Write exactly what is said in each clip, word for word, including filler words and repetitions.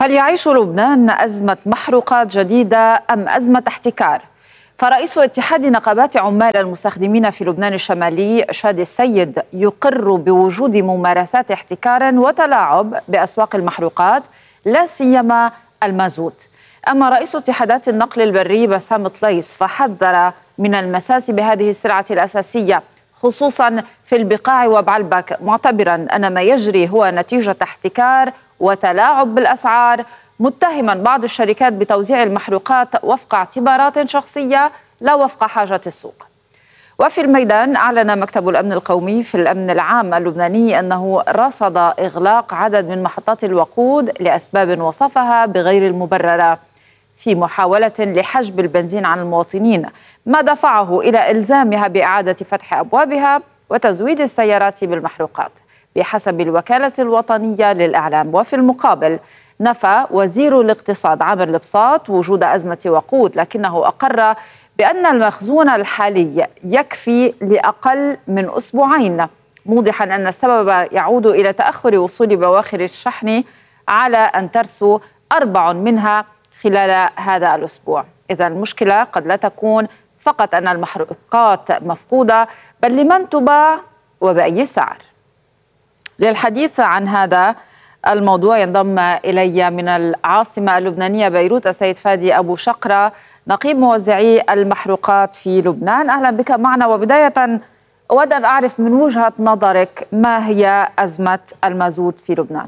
هل يعيش لبنان أزمة محروقات جديدة أم أزمة احتكار؟ فرئيس اتحاد نقابات عمال المستخدمين في لبنان الشمالي شادي السيد يقر بوجود ممارسات احتكار وتلاعب بأسواق المحروقات لا سيما المازوت. أما رئيس اتحادات النقل البري بسام طليس فحذر من المساس بهذه السلعة الأساسية خصوصا في البقاع وبعلبك، معتبرا أن ما يجري هو نتيجة احتكار وتلاعب بالأسعار، متهما بعض الشركات بتوزيع المحروقات وفق اعتبارات شخصية لا وفق حاجة السوق. وفي الميدان أعلن مكتب الأمن القومي في الأمن العام اللبناني أنه رصد إغلاق عدد من محطات الوقود لأسباب وصفها بغير المبررة في محاولة لحجب البنزين عن المواطنين، ما دفعه إلى إلزامها بإعادة فتح أبوابها وتزويد السيارات بالمحروقات بحسب الوكالة الوطنية للإعلام. وفي المقابل نفى وزير الاقتصاد عامر البساط وجود أزمة وقود، لكنه أقر بأن المخزون الحالي يكفي لأقل من أسبوعين، موضحا أن السبب يعود إلى تأخر وصول بواخر الشحن على أن ترسو أربع منها خلال هذا الأسبوع. إذا المشكلة قد لا تكون فقط أن المحروقات مفقودة، بل لمن تباع وبأي سعر. للحديث عن هذا الموضوع ينضم إلي من العاصمة اللبنانية بيروت السيد فادي أبو شقرة، نقيب موزعي المحروقات في لبنان. أهلا بك معنا. وبداية أود أن أعرف من وجهة نظرك ما هي أزمة المازوت في لبنان؟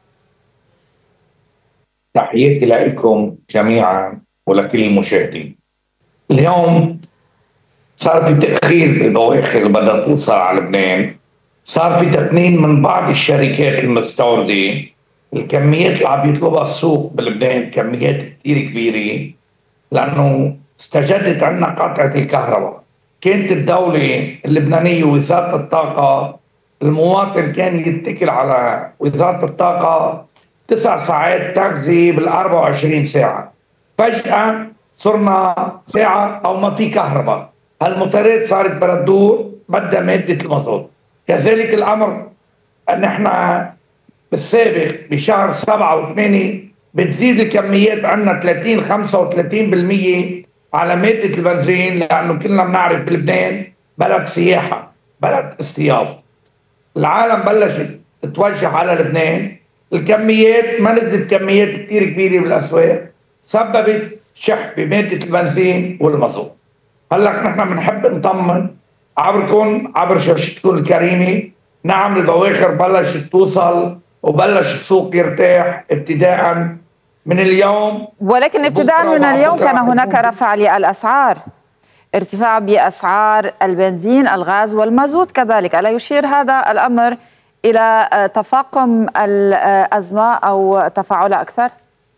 تحياتي لكم جميعا ولكل المشاهدين. اليوم صار في تأخير ببواخر اللي بدها توصل على لبنان، صار في تقنين من بعض الشركات المستوردة. الكميات اللي عم يطلبها السوق بلبنان كميات كثير كبيرة، لأنه استجدت عندنا قطعة الكهرباء. كانت الدولة اللبنانية ووزارة الطاقة، المواطن كان يتكل على وزارة الطاقة تسع ساعات تغذية بالأربع وعشرين ساعة، فجأة صرنا ساعة أو ما في كهرباء. هالموتورات صارت بردور بدها مادة المازوت. كذلك الأمر نحن بالسابق بشهر سبعة وثمانية بتزيد الكميات عندنا ثلاثين خمسة وثلاثين بالمية على مادة البنزين، لأنه كلنا بنعرف بلبنان بلد سياحة، بلد اصطياف. العالم بلشت تتوجه على لبنان، الكميات ما نزلت كميات كتير كبيرة بالأسواق، سببت شح بمادة البنزين والمازوت. هلأ نحن بنحب نطمن عبركم عبر شاشتكم الكريمة، نعم البواخر بلشت توصل وبلش السوق يرتاح ابتداء من اليوم، ولكن ابتداء من اليوم كان هناك رفع للأسعار، ارتفاع بأسعار البنزين الغاز والمازوت كذلك. ألا يشير هذا الأمر إلى تفاقم الأزمة أو تفاعلها أكثر؟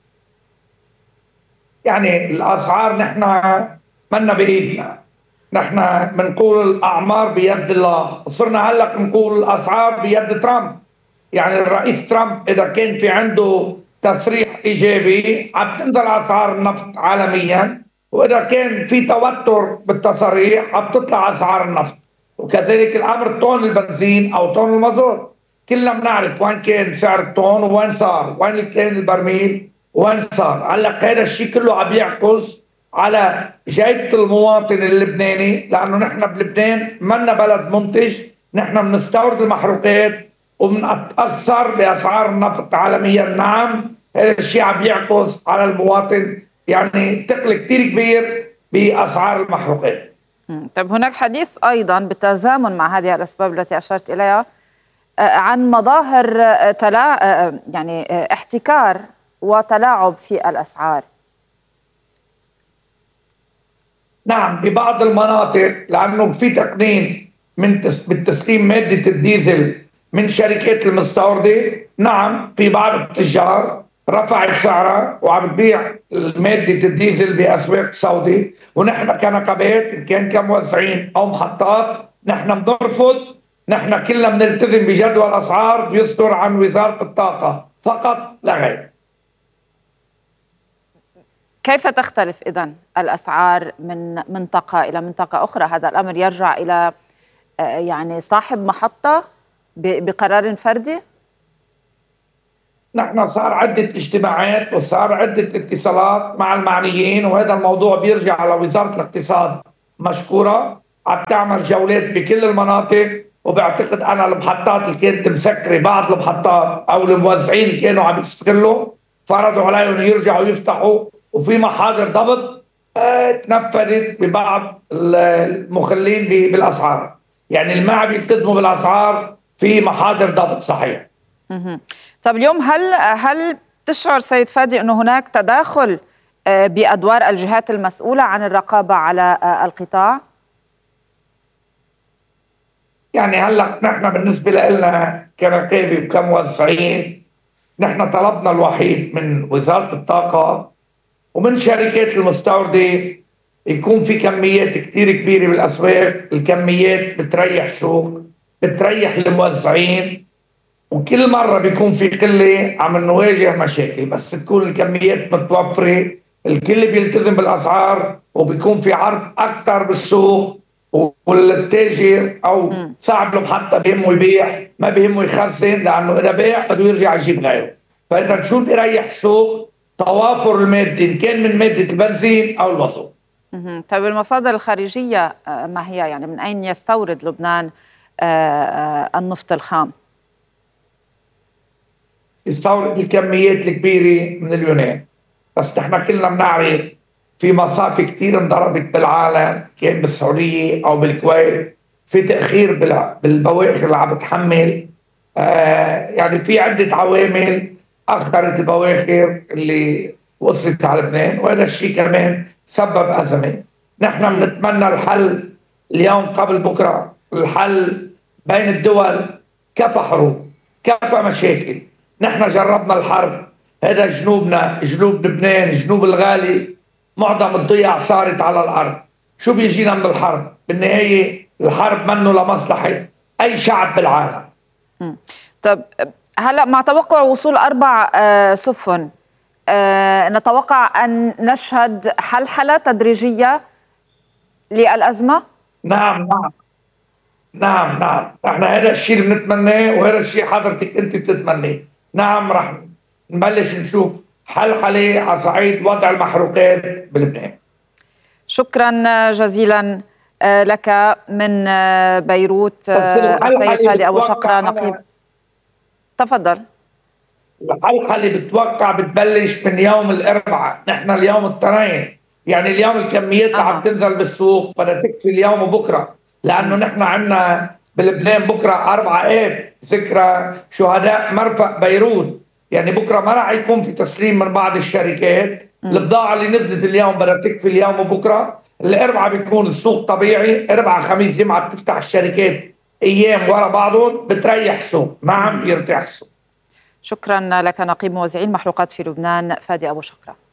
يعني الأسعار نحن منا بإيدنا، نحن بنقول الأعمار بيد الله، وصرنا هلأ بنقول الأسعار بيد ترامب. يعني الرئيس ترامب إذا كان في عنده تصريح إيجابي عم تنزل أسعار النفط عالميا، وإذا كان في توتر بالتصاريح عم تطلع أسعار النفط. وكذلك الأمر طن البنزين أو طن المازوت، كلنا بنعرف وين كان سعر الطن وين صار، وين كان البرميل وين صار. هلا هذا الشيء كله عم يعكس على جيبة المواطن اللبناني، لأنه نحن بلبنان منا بلد منتج، نحن بنستورد المحروقات وبنتأثر بأسعار النفط عالميا. نعم هذا الشيء عم يعكس على المواطن، يعني ثقل كثير كبير بأسعار المحروقات. طيب هناك حديث أيضا بالتزامن مع هذه الأسباب التي أشرت إليها عن مظاهر تلا يعني احتكار وتلاعب في الأسعار. نعم ببعض المناطق، لأنه في تقنين من بالتسليم مادة الديزل من شركات المستوردة. نعم في بعض التجار رفعت سعرها وعم تبيع مادة الديزل بأسواق سوداء، ونحن كنقابات إن كان كموزعين أو محطات نحن بنرفض. نحن كلنا بنلتزم بجدول أسعار بيصدر عن وزارة الطاقة فقط لا غير. كيف تختلف إذن الأسعار من منطقة إلى منطقة أخرى؟ هذا الأمر يرجع إلى يعني صاحب محطة بقرار فردي؟ نحن صار عدة اجتماعات وصار عدة اتصالات مع المعنيين، وهذا الموضوع بيرجع على وزارة الاقتصاد مشكورة، عم تعمل جولات بكل المناطق. وبعتقد أنا المحطات اللي كانت مسكرة، بعض المحطات أو الموزعين اللي كانوا عم يستغلوا، فرضوا عليهم يرجعوا يفتحوا، وفي محاضر ضبط آه، تنفذت ببعض المخلين بالأسعار. يعني اللي ما عم يلتزموا بالأسعار في محاضر ضبط صحيح. طب اليوم هل هل تشعر سيد فادي أنه هناك تداخل بأدوار الجهات المسؤولة عن الرقابة على القطاع؟ يعني هلا نحن بالنسبة لنا كرقابة وكموزعين، نحن طلبنا الوحيد من وزارة الطاقة ومن شركات المستوردة يكون في كميات كتير كبيرة بالأسواق. الكميات بتريح السوق، بتريح الموزعين، وكل مرة بيكون في قلة عم نواجه مشاكل. بس تكون الكميات متوفرة، الكل بيلتزم بالأسعار، وبيكون في عرض أكثر بالسوق، والتاجر أو صاحب المحطة بيهمه يبيع، ما بيهمه يخزن، لأنه إذا باع بده يرجع يجيب غيره. فإذا شو بيريح السوق؟ توافر المادة، إن كان من مادة البنزين أو الوسط. طيب المصادر الخارجية ما هي؟ يعني من أين يستورد لبنان النفط الخام؟ يستورد الكميات الكبيرة من اليونان. بس نحن كلنا بنعرف في مصافي كتير انضربت بالعالم، كان بالسعودية أو بالكويت، في تأخير بالبواخر اللي عم بتحمل. آه يعني في عدة عوامل أخرت البواخر اللي وصلت على لبنان، وهذا الشيء كمان سبب أزمة. نحن بنتمنى الحل اليوم قبل بكرة. الحل بين الدول كفى حروب، كفى مشاكل. نحن جربنا الحرب، هذا جنوبنا، جنوب لبنان، جنوب الغالي، معظم الضياع صارت على الأرض. شو بيجينا من الحرب؟ بالنهاية الحرب منه لمصلحة أي شعب بالعالم. طب هلأ مع توقع وصول أربع آه سفن، آه نتوقع أن نشهد حلحلة تدريجية للأزمة؟ نعم نعم نعم نعم نحن هذا الشيء اللي بنتمناه، وهذا الشيء حضرتك أنت بتتمناه. نعم رح نبلش نشوف حلحلة على صعيد وضع المحروقات بلبنان. شكرا جزيلا لك من بيروت السيد فادي أبو شقرة نقيب. تفضل. الحلحلة بتوقع بتبلش من يوم الأربعاء، نحن اليوم الاثنين، يعني اليوم الكميات اللي عم تنزل بالسوق بدها تكفي اليوم وبكره، لأنه نحن عندنا بلبنان بكره أربعة آب، ذكرى شهداء مرفأ بيروت. يعني بكره ما راح يكون في تسليم من بعض الشركات. البضاعة اللي نزلت اليوم بدها تكفي اليوم وبكره. الأربعاء بيكون السوق طبيعي، أربعاء خميس جمعة بتفتح الشركات أيام ورا بعضهم، بتريح السوق، ما عم بيرتاح السوق. شكرا لك نقيب موزعين محروقات في لبنان فادي أبو شقرة.